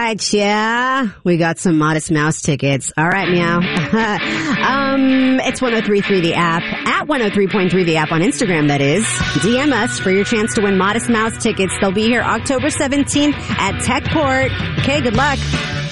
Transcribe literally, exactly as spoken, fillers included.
right, yeah. We got some Modest Mouse tickets. All right, meow. um, it's one oh three point three the app. At one oh three point three the app on Instagram, that is. D M us for your chance to win Modest Mouse tickets. They'll be here October seventeenth at Tech Court. Okay, good luck.